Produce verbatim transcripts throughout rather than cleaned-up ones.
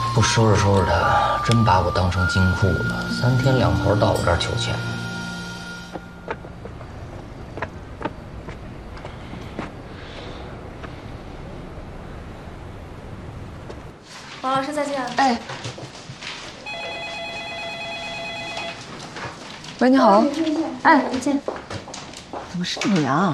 不收拾收拾他，真把我当成金库了。三天两头到我这儿求钱。 王老师再见。 哎，喂，你好。 哎，再见。 怎么是你啊？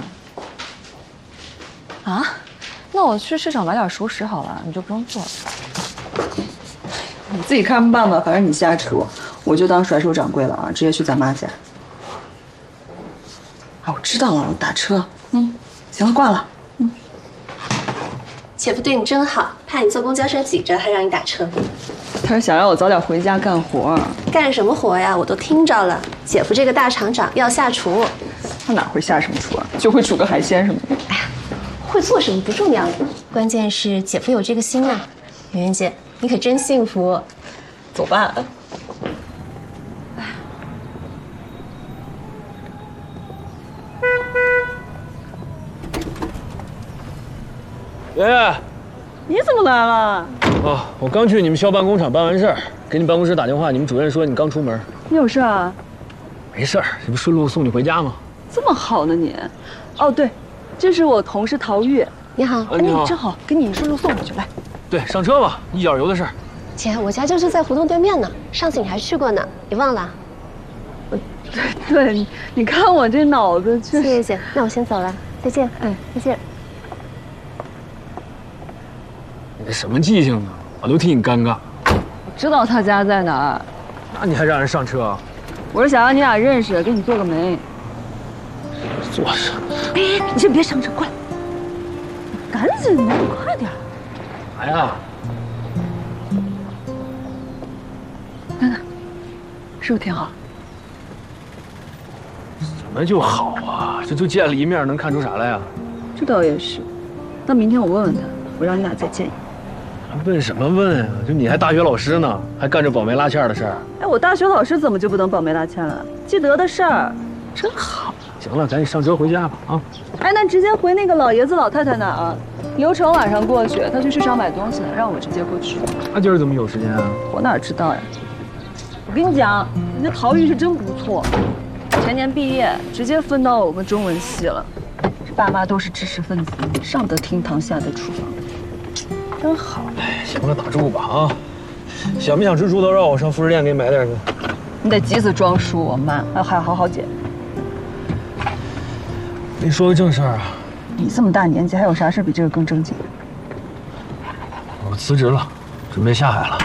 啊？那我去市场买点熟食好了，你就不用做了。 你自己看办吧，反正你下车，我就当甩手掌柜了啊，直接去咱妈家。啊，我知道了，我打车。嗯，行了，挂了。嗯。 姐夫对你真好，怕你坐公交车挤着，还让你打车。 他是想让我早点回家干活。 干什么活呀？我都听着了。姐夫这个大厂长要下厨。 他哪会下什么厨啊？就会煮个海鲜什么的。 哎呀，会做什么不重要，关键是姐夫有这个心呐。圆圆姐，你可真幸福。 走吧。 圆圆， 你怎么来了？ 啊，我刚去你们校办工厂办完事儿，给你办公室打电话，你们主任说你刚出门。 你有事啊？ 没事儿，这不顺路送你回家吗？ 这么好呢你？哦对，这是我同事陶玉。 你好， 啊、你好， 正好给你顺路送回去，来。 对，上车吧，一脚油的事儿。 姐，我家就是在胡同对面呢，上次你还去过呢，你忘了？ 对对，你你看我这脑子确实。 谢谢姐，那我先走了，再见。 哎， 再见。 你这什么记性啊？我都替你尴尬。 我知道他家在哪儿。 那你还让人上车啊？ 我是想让你俩认识，给你做个媒。 做什么？ 哎，你先别上车，快！赶紧的，快点！ 来呀！ 看看，是不是挺好？ 怎么就好啊？这就见了一面，能看出啥来呀？ 这倒也是。那明天我问问他，我让你俩再见一面。 问什么问啊？就你还大学老师呢，还干着保媒拉纤的事儿。 哎，我大学老师怎么就不能保媒拉纤了？记得的事儿，真好。 行了，赶紧上车回家吧啊！ 哎，那直接回那个老爷子老太太那儿啊。流程晚上过去，他去市场买东西了，让我直接过去。 那今儿怎么有时间啊？ 我哪知道呀？我跟你讲，你这陶玉是真不错，前年毕业直接分到我们中文系了。爸妈都是知识分子，上得厅堂，下得厨房。真好。 哎，行了，打住吧啊！想不想吃猪头肉？我上副食店给你买点去。 你得急死装书，我慢，还还好好解。 跟你说个正事儿啊！ 你这么大年纪，还有啥事比这个更正经？ 我辞职了，准备下海了。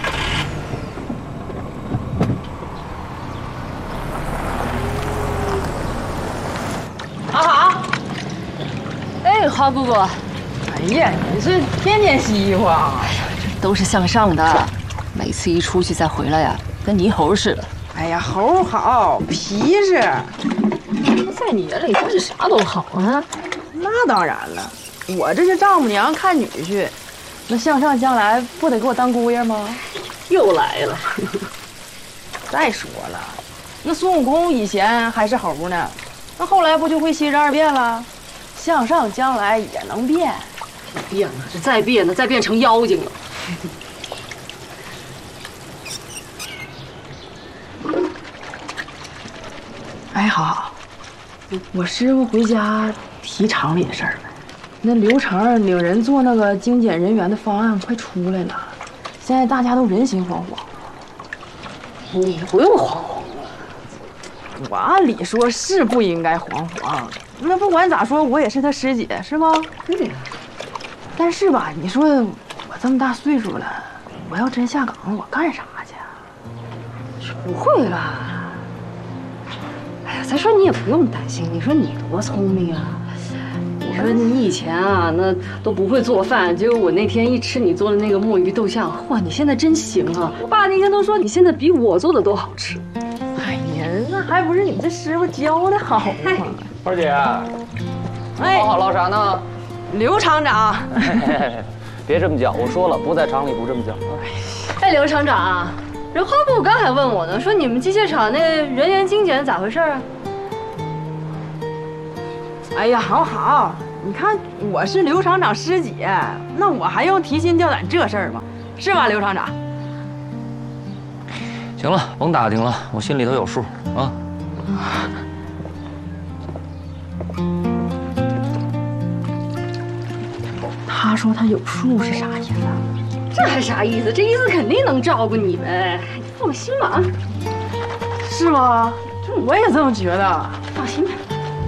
好好。哎，花布布。 哎呀，你这天天洗衣服啊？ 都是向上的，每次一出去再回来呀，跟泥猴似的。 哎呀，猴好，皮实。 在你眼里真是啥都好啊。 那当然了，我这是丈母娘看女婿，那向上将来不得给我当姑爷吗？ 又来了。 再说了，那孙悟空以前还是猴呢，那后来不就会七十二变了？向上将来也能变。 变了，这再变呢，再变成妖精了。 哎，好好，我师傅回家提厂里的事儿了。那刘成领人做那个精简人员的方案快出来了，现在大家都人心惶惶。 你不用惶惶。 我按理说是不应该惶惶，那不管咋说，我也是他师姐，是吧？ 对呀。 但是吧，你说我这么大岁数了，我要真下岗，我干啥去？ 不会吧？哎呀，再说你也不用担心，你说你多聪明啊！你说你以前啊，那都不会做饭，结果我那天一吃你做的那个墨鱼豆酱，哇，你现在真行啊！我爸那天都说你现在比我做的都好吃。 哎呀，那还不是你这师傅教的好吗？ 花姐， 哎， 好好唠啥呢？ 刘厂长， 别这么叫，我说了，不在厂里不这么叫。 哎，刘厂长，人花布刚还问我呢，说你们机械厂那个人员精简咋回事啊？ 哎呀，好好，你看我是刘厂长师姐，那我还用提心吊胆这事儿吗？ 是吧，刘厂长？ 行了，甭打听了，我心里头有数啊。 他说他有数是啥意思啊？ 这还啥意思？这意思肯定能照顾你呗，你放心吧啊。 是吗？就我也这么觉得。 放心吧。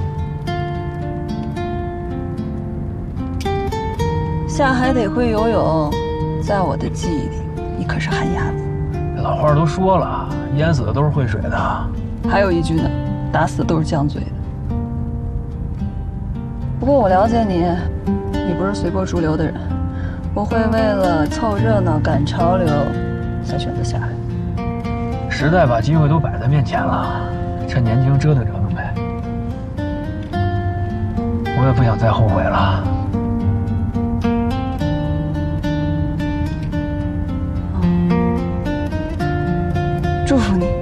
下海得会游泳，在我的记忆里，你可是旱鸭子。 老话都说了，淹死的都是会水的。 还有一句呢，打死都是犟嘴的。不过我了解你，你不是随波逐流的人，不会为了凑热闹赶潮流才选择下海。 时代把机会都摆在面前了，趁年轻折腾折腾呗。我也不想再后悔了。 祝福你。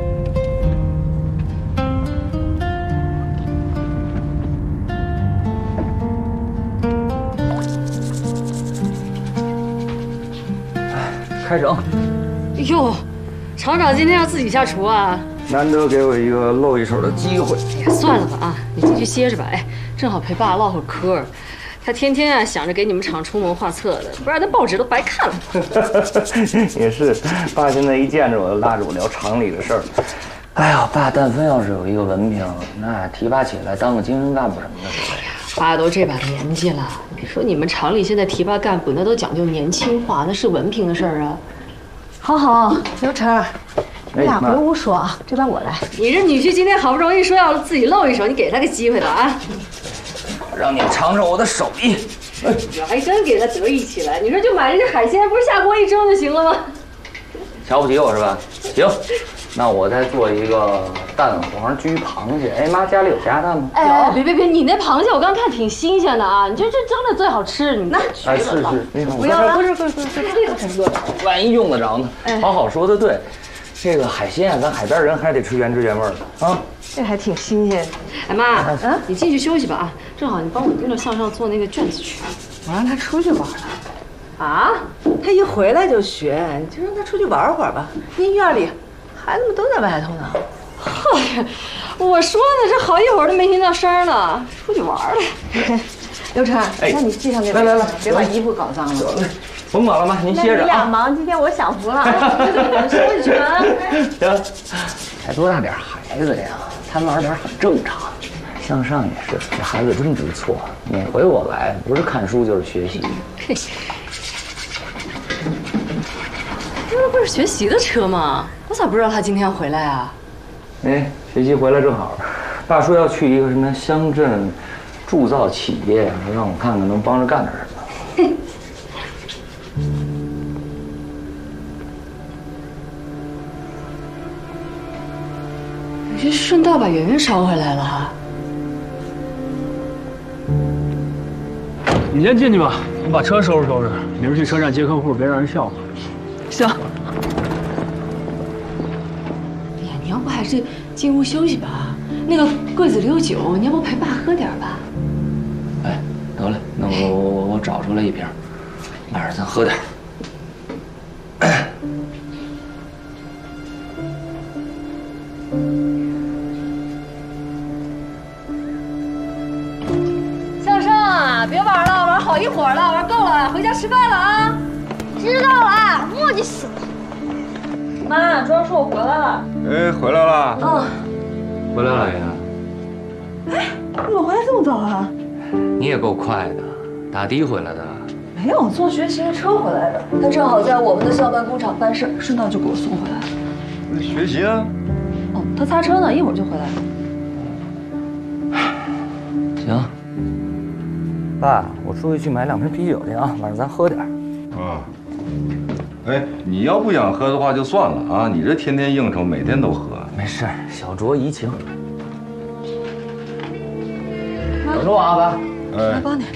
开整。 哟，厂长今天要自己下厨啊？ 难得给我一个露一手的机会。 哎呀，算了吧啊，你进去歇着吧。哎，正好陪爸唠会儿嗑。他天天啊想着给你们厂出谋划策的，不然那报纸都白看了。 也是，爸现在一见着我就拉着我聊厂里的事儿。哎呀，爸，但凡要是有一个文凭，那提拔起来当个精神干部什么的。哎呀， 爸都这把年纪了，你说你们厂里现在提拔干部那都讲究年轻化，那是文凭的事儿啊。 好好，刘成，你俩回屋说啊，这边我来。 你这女婿今天好不容易说要自己露一手，你给他个机会了啊！ 让你尝尝我的手艺。 哎，还真给他得意起来。你说就买这只海鲜，不是下锅一蒸就行了吗？ 瞧不起我是吧？行，那我再做一个蛋黄焗螃蟹。哎妈，家里有鸭蛋吗？ 哎，别别别，你那螃蟹我刚看挺新鲜的啊，你这这蒸的最好吃。你那哎是是，你看不要了， 不是不是不是这个，万一用得着呢？好好说的对，这个海鲜啊，咱海边人还得吃原汁原味的啊。 这还挺新鲜。 哎妈，啊，你进去休息吧啊，正好你帮我盯着向上做那个卷子去。 我让他出去玩了。 啊？ 他一回来就学，你就让他出去玩会儿吧。医院里孩子们都在外头呢。 呵，我说呢，这好一会儿都没听到声呢，出去玩了。 刘成， 哎那你系上这来来来， 别把衣服搞脏了。 甭管了妈，您歇着啊。 你俩忙，今天我享福了。 休息去啊。 行，才多大点孩子呀，贪玩点很正常。向上也是，这孩子真不错，每回我来不是看书就是学习。 嘿，这不是学习的车吗？我咋不知道他今天要回来啊？ 哎，学习回来正好，爸说要去一个什么乡镇铸造企业，让我看看能帮着干点什么。 你这顺道把圆圆捎回来了。 你先进去吧，我把车收拾收拾，明儿去车站接客户，别让人笑话。 行。 哎呀，你要不还是进屋休息吧？那个柜子里有酒，你要不陪爸喝点吧？ 哎，得嘞，那我我我我找出来一瓶，晚上咱喝点。 向上啊，别玩了，玩好一会儿了，玩够了，回家吃饭了啊！ 知道了，磨叽死了。 妈，庄说我回来了。 哎，回来了。 嗯， 回来了呀？ 哎，你怎么回来这么早啊？ 你也够快的，打的回来的。 没有，坐学习的车回来的。他正好在我们的校办工厂办事，顺道就给我送回来了。 那学习啊？ 哦，他擦车呢，一会儿就回来了。 行，爸，我出去去买两瓶啤酒去啊，晚上咱喝点。 啊。哎，你要不想喝的话就算了啊，你这天天应酬，每天都喝。 没事，小酌怡情。等着我啊，爸。 哎， 来帮你。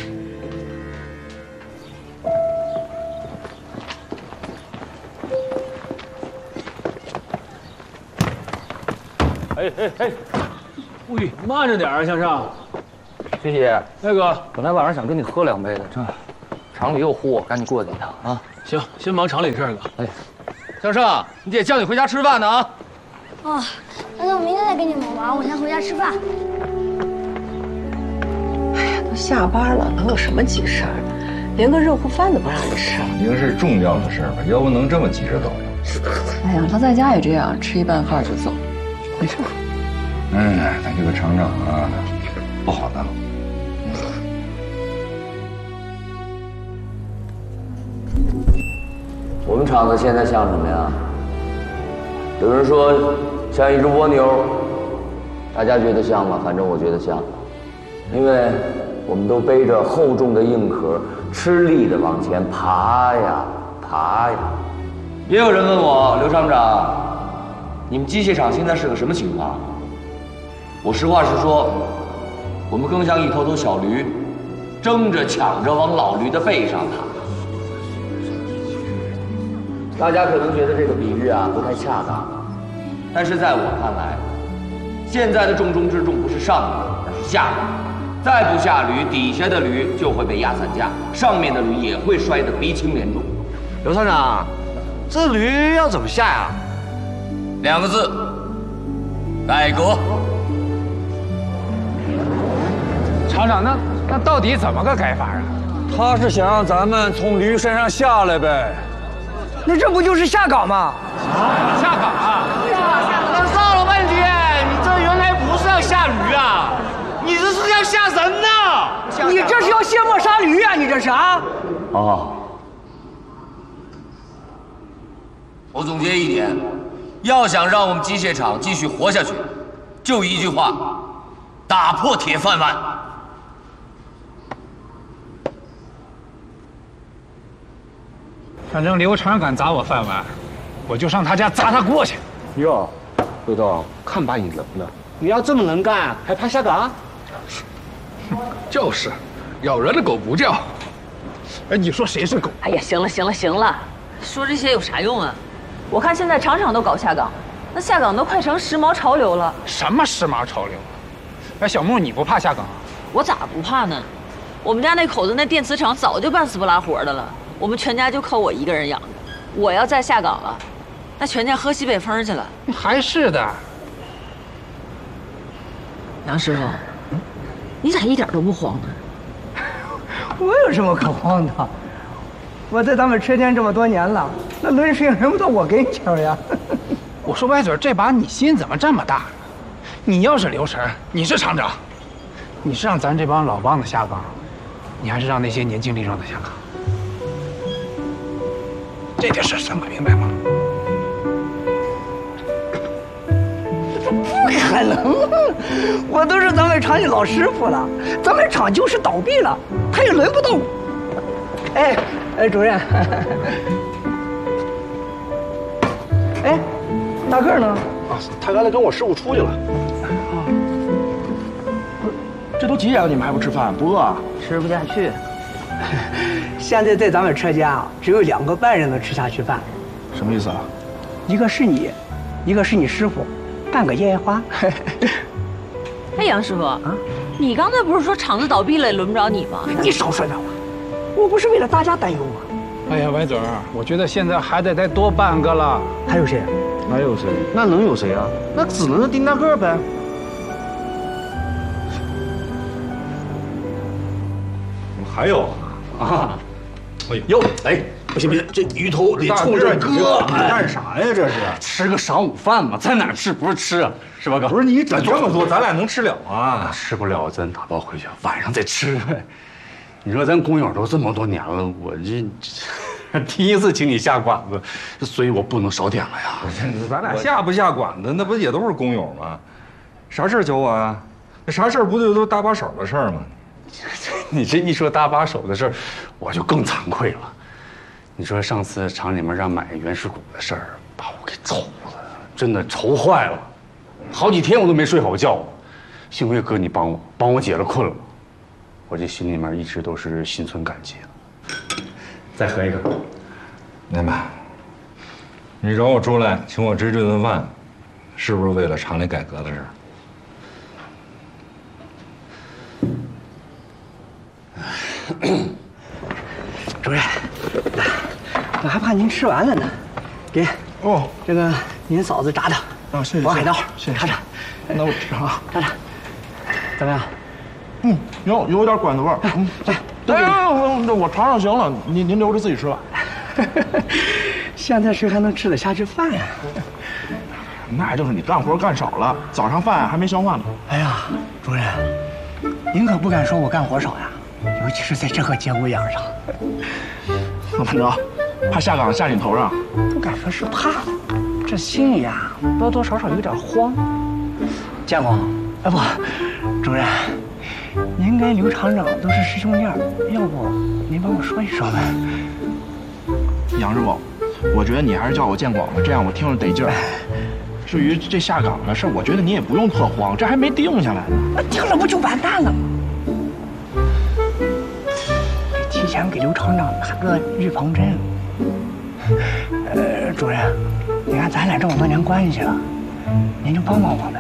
哎哎哎，喂，慢着点啊，向上。 学习， 那个， 本来晚上想跟你喝两杯的，这厂里又呼我，赶紧过去一趟啊。 行，先忙厂里事儿，哥。 哎，向胜，你姐叫你回家吃饭呢啊！ 哦，那我明天再跟你们玩，我先回家吃饭。 哎呀，都下班了，能有什么急事儿？连个热乎饭都不让你吃。 肯定是重要的事儿吧？要不能这么急着走呀？ 哎呀，他在家也这样，吃一拌饭就走，没事。 哎，咱这个厂长啊，不好当。 我们厂子现在像什么呀？有人说像一只蜗牛，大家觉得像吗？反正我觉得像，因为我们都背着厚重的硬壳，吃力的往前爬呀爬呀。也有人问我，刘厂长，你们机械厂现在是个什么情况？我实话实说，我们更像一头头小驴，争着抢着往老驴的背上爬。大家可能觉得这个比喻啊不太恰当，但是在我看来，现在的重中之重不是上驴，而是下驴。再不下驴，底下的驴就会被压散架，上面的驴也会摔得鼻青脸肿。 刘厂长，这驴要怎么下呀？ 两个字：改革。 厂长，那那到底怎么个改法啊？ 他是想让咱们从驴身上下来呗。 那这不就是下岗吗？ 啊，下岗啊！那闹了半天，你这原来不是要下驴啊，你这是要下人呐！ 你这是要卸磨杀驴啊！你这是啊？ 哦。我总结一点，要想让我们机械厂继续活下去，就一句话：打破铁饭碗。 反正刘长敢砸我饭碗，我就上他家砸他过去。 哟，豆豆，看把你冷的！你要这么能干，还怕下岗？ 就是，咬人的狗不叫。哎，你说谁是狗？ 哎呀，行了行了行了，说这些有啥用啊？我看现在场场都搞下岗，那下岗都快成时髦潮流了。 什么时髦潮流？哎，小木，你不怕下岗啊？ 我咋不怕呢？我们家那口子那电磁厂早就半死不拉活的了。我们全家就靠我一个人养着，我要再下岗了，那全家喝西北风去了。 还是的， 杨师傅，嗯、你咋一点都不慌呢？ 我有什么可慌的？我在咱们车间这么多年了，那轮水轮不到我跟前呀。 我说歪嘴，这把你心怎么这么大？你要是刘成，你是厂长，你是让咱这帮老帮子下岗，你还是让那些年轻力壮的下岗？这件事想不明白吗？ 不可能！我都是咱们厂的老师傅了，咱们厂就是倒闭了，他也轮不到我。哎，哎，主任，哎，大个呢？ 啊，他刚才跟我师傅出去了。 啊， 这都几点了，你们还不吃饭？不饿啊？ 吃不下去。现在在咱们车间啊，只有两个半人能吃下去饭。 什么意思啊？ 一个是你，一个是你师傅，半个烟花。 哎，杨师傅啊，你刚才不是说厂子倒闭了，轮不着你吗？ 你少说点话，我不是为了大家担忧吗？ 哎呀，歪嘴儿，我觉得现在还得再多半个了。 还有谁？ 还有谁？那能有谁啊？那只能是丁大个呗。 还有啊，哎呦，哎，不行不行，这鱼头得冲着哥，你干啥呀？这是吃个晌午饭嘛，在哪吃不是吃啊？是吧，哥？ 不是你整这么多，咱俩能吃了啊？ 吃不了，咱打包回去，晚上再吃呗。你说咱工友都这么多年了，我这这第一次请你下馆子，所以我不能少点了呀。 咱俩下不下馆子，那不也都是工友吗？啥事儿求我啊？那啥事儿不就都搭把手的事儿吗？ 你这一说搭把手的事儿，我就更惭愧了。你说上次厂里面让买原始股的事儿，把我给愁了，真的愁坏了，好几天我都没睡好觉。幸亏哥你帮我，帮我解了困了，我这心里面一直都是心存感激的。再喝一个， 那么，你找我出来请我吃这顿饭，是不是为了厂里改革的事儿？ 主任， 我还怕您吃完了呢。给哦， 这个您嫂子炸的啊，谢谢， 黄海刀， 谢谢， 尝尝。 那我吃啊， 尝尝，怎么样？ 嗯，有有点馆子味儿。嗯，来，哎，我我尝尝行了，您您留着自己吃吧。 现在谁还能吃得下去饭呀？ 那就是你干活干少了，早上饭还没消化呢。 哎呀，主任，您可不敢说我干活少呀，尤其是在这个节骨眼上。 老班长，怕下岗下你头上？ 不敢说是怕，这心里呀多多少少有点慌。建光，哎不，主任，您跟刘厂长都是师兄弟，要不您帮我说一声呗？ 杨师傅，我觉得你还是叫我建广吧，这样我听着得劲儿。至于这下岗的事，我觉得你也不用特慌，这还没定下来呢。 那定了不就完蛋了吗？提前给刘厂长打个预防针。呃，主任，你看咱俩这么多年关系了，您就帮帮我呗。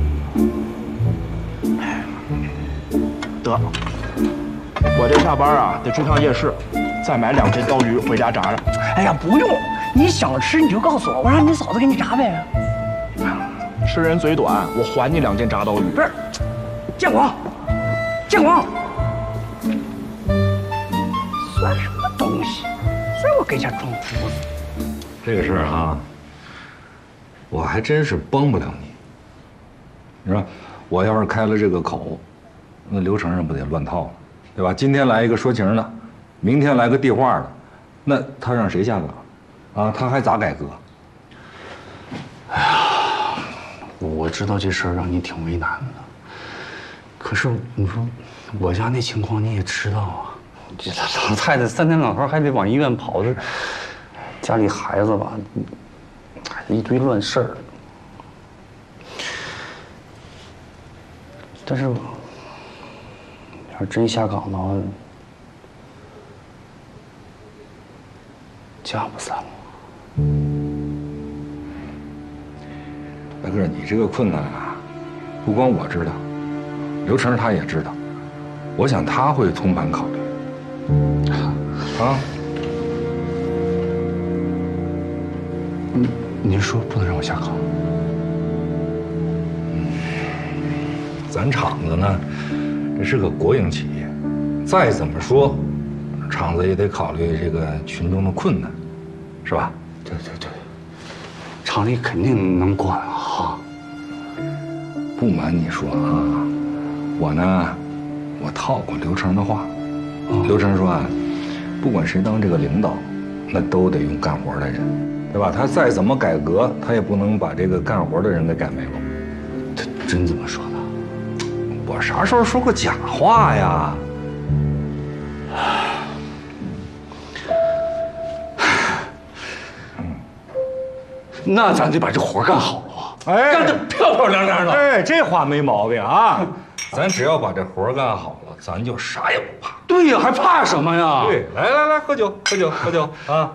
得，我这下班啊得去趟夜市，再买两斤刀鱼回家炸炸。 哎呀，不用，你想吃你就告诉我，我让你嫂子给你炸呗。 吃人嘴短，我还你两斤炸刀鱼。 不是，建广，建广，算什么东西，在我跟前装犊子。 这个事儿啊，我还真是帮不了你。你说，我要是开了这个口，那流程上不得乱套了，对吧？今天来一个说情的，明天来个递话的，那他让谁下岗？啊，他还咋改革？ 哎呀，我知道这事儿让你挺为难的，可是你说我家那情况你也知道啊，这老太太三天两头还得往医院跑，这家里孩子吧，一堆乱事儿。但是要是真下岗的话，家不散了。 大哥，你这个困难啊，不光我知道，刘成他也知道，我想他会通盘考虑。啊？ 您您说不能让我下岗？ 嗯，咱厂子呢，这是个国营企业，再怎么说，厂子也得考虑这个群众的困难，是吧？ 对对对，厂里肯定能管啊。 不瞒你说啊，我呢，我套过刘成的话。刘成说啊，不管谁当这个领导，那都得用干活的人，对吧？他再怎么改革，他也不能把这个干活的人给改没了。 他真这么说的？ 我啥时候说过假话呀？ 那咱得把这活干好啊！ 哎， 干得漂漂亮亮的。 哎，这话没毛病啊！咱只要把这活干好了，咱就啥也不怕。 对呀，还怕什么呀？ 对，来来来，喝酒，喝酒，喝酒啊！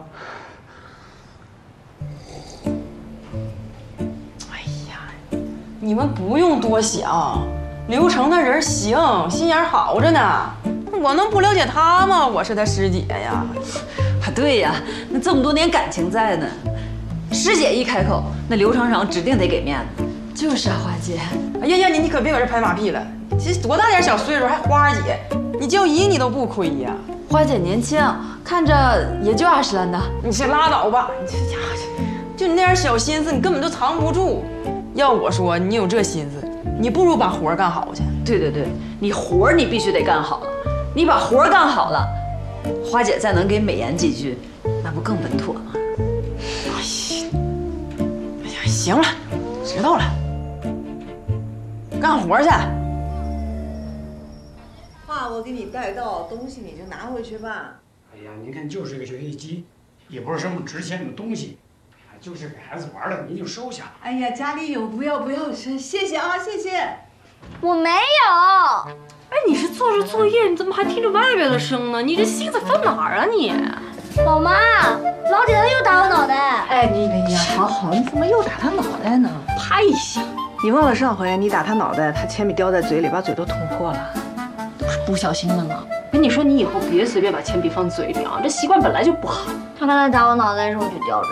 哎呀，你们不用多想，刘成那人行，心眼好着呢。我能不了解他吗？我是他师姐呀。 啊，对呀，那这么多年感情在呢。师姐一开口，那刘厂长指定得给面子。就是啊，花姐。 哎呀呀，你你可别搁这拍马屁了。其实多大点小岁数还花姐，你叫姨你都不亏呀。 花姐年轻，看着也就二十来呢。 你先拉倒吧，你这家伙，就你那点小心思，你根本都藏不住。要我说，你有这心思，你不如把活干好去。 对对对，你活你必须得干好，你把活干好了，花姐再能给美言几句，那不更稳妥吗？ 哎呀，行了，知道了，干活去。 爸，我给你带到东西，你就拿回去吧。 哎呀，您看就是个游戏机，也不是什么值钱的东西，就是给孩子玩的，您就收下。 哎呀，家里有，不要不要，谢谢啊，谢谢。 我没有。 哎，你是做着作业，你怎么还听着外边的声呢？你这心思放哪儿啊你？ 老妈，老铁他又打我脑袋。 哎，你哎呀，好好，你怎么又打他脑袋呢？ 啪一下。 你忘了上回你打他脑袋，他铅笔叼在嘴里，把嘴都捅破了。 都是不小心的呢。 跟你说，你以后别随便把铅笔放嘴里啊，这习惯本来就不好。 他刚才打我脑袋的时候我就叼着。